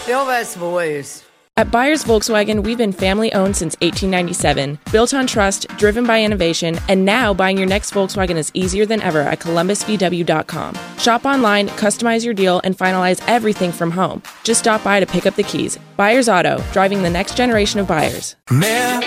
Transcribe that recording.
Elvis voice. At Byers Volkswagen, we've been family-owned since 1897, built on trust, driven by innovation, and now buying your next Volkswagen is easier than ever at columbusvw.com. Shop online, customize your deal, and finalize everything from home. Just stop by to pick up the keys. Byers Auto, driving the next generation of buyers.